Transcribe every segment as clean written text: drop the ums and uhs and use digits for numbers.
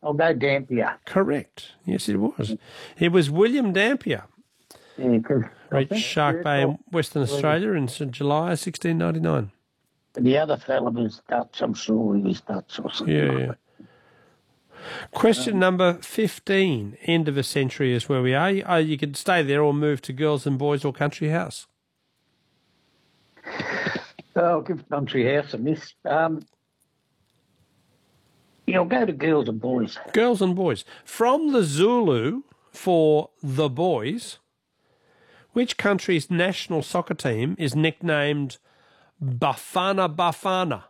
I'll go Dampier. Correct. Yes, it was. It was William Dampier. Yeah, because Reached Shark Bay in Western Australia in July 1699. the other fella was Dutch. I'm sure he was Dutch or something. Yeah. Question number 15. End of a century is where we are. You could stay there or move to Girls and Boys or Country House. I'll give Country House a miss. I'll go to Girls and Boys. Girls and Boys. From the Zulu for the boys, which country's national soccer team is nicknamed Bafana Bafana?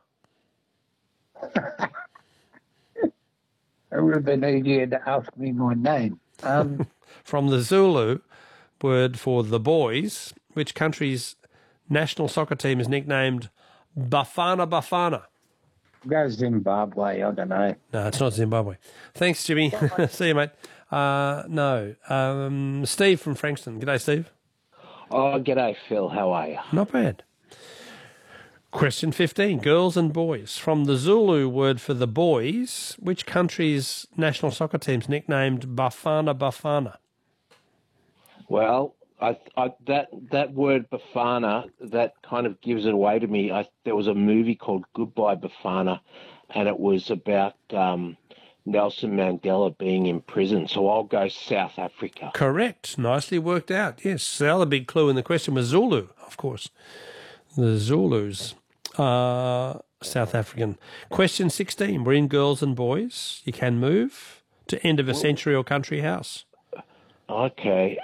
It would have been easier to ask me my name. From the Zulu word for the boys, which country's national soccer team is nicknamed Bafana Bafana? Go Zimbabwe, I don't know. No, it's not Zimbabwe. Thanks, Jimmy. See you, mate. No. Steve from Frankston. G'day, Steve. Oh, g'day, Phil. How are you? Not bad. Question 15. Girls and boys. From the Zulu word for the boys, which country's national soccer team's nicknamed Bafana Bafana? Well, that word Bafana, that kind of gives it away to me. There was a movie called Goodbye Bafana, and it was about Nelson Mandela being in prison. So I'll go South Africa. Correct. Nicely worked out. Yes. The other big clue in the question was Zulu, of course. The Zulus are South African. Question 16. We're in Girls and Boys. You can move to End of a Century or Country House. Okay.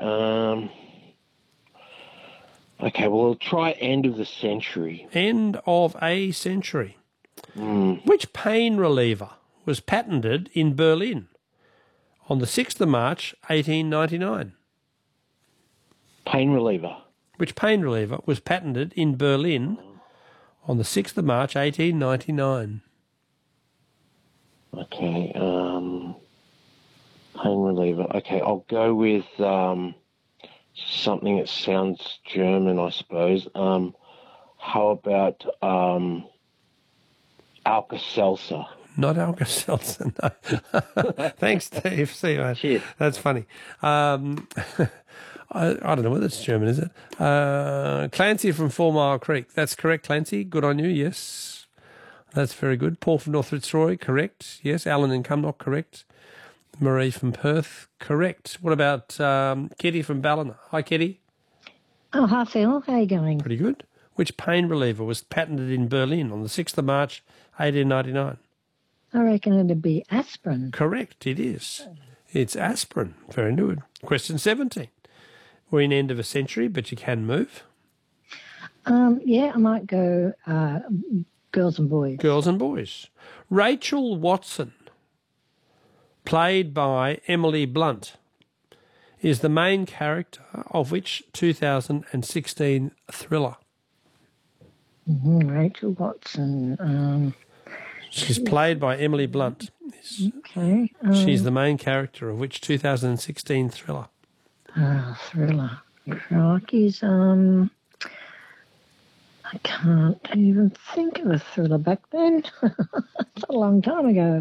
Okay, well, we'll try End of the Century. End of a century. Which pain reliever was patented in Berlin on the 6th of March, 1899? Pain reliever. Which pain reliever was patented in Berlin on the 6th of March, 1899? Okay, pain reliever. Okay, I'll go with something that sounds German, I suppose. How about Alka-Seltzer? Not Alka-Seltzer, no. Thanks, Steve. See you, mate. Cheers. That's funny. I don't know whether it's German, is it? Clancy from 4 Mile Creek. That's correct, Clancy. Good on you, yes. That's very good. Paul from North Fitzroy, correct. Yes. Alan in Cumnock, correct. Marie from Perth, correct. What about Kitty from Ballina? Hi, Kitty. Oh, hi, Phil. How are you going? Pretty good. Which pain reliever was patented in Berlin on the 6th of March, 1899? I reckon it'd be aspirin. Correct, it is. It's aspirin. Very good. Question 17. We're in End of a Century, but you can move. Yeah, I might go Girls and Boys. Girls and Boys. Rachel Watson, played by Emily Blunt, is the main character of which 2016 thriller? Rachel Watson. She's played by Emily Blunt. Okay. She's the main character of which 2016 thriller? Thriller. Crikey's, I can't even think of a thriller back then. It's a long time ago.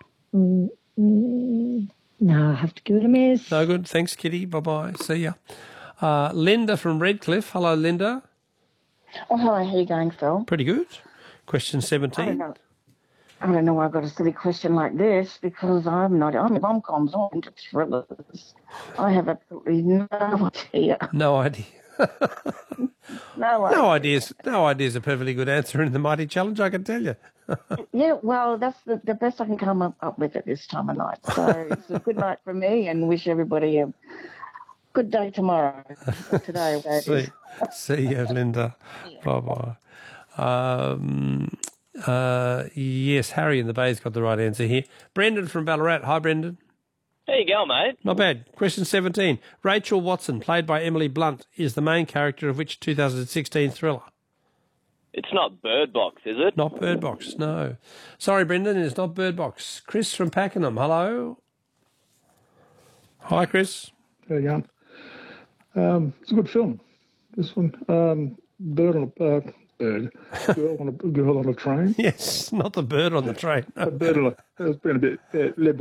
No, I have to give it a miss. No good. Thanks, Kitty. Bye-bye. See ya. Linda from Redcliffe. Hello, Linda. Oh, hi. How you going, Phil? Pretty good. Question 17. I don't know why I got a silly question like this because I'm rom-coms, I'm into thrillers. I have absolutely no idea. No idea. No idea. No idea is a perfectly good answer in the Mighty Challenge, I can tell you. Yeah, well, that's the best I can come up with at this time of night. So it's a good night for me and wish everybody a good day tomorrow. Today, See you, Linda. Bye-bye. Yes, Harry in the Bay's got the right answer here. Brendan from Ballarat. Hi, Brendan. How you going, mate? Not bad. Question 17. Rachel Watson, played by Emily Blunt, is the main character of which 2016 thriller? It's not Bird Box, is it? Not Bird Box, no. Sorry, Brendan, it's not Bird Box. Chris from Pakenham, hello. Hi, Chris. How you going? It's a good film. This one, girl on a train. Yes, not the bird on the train. A bird on a. It's been a bit liberal.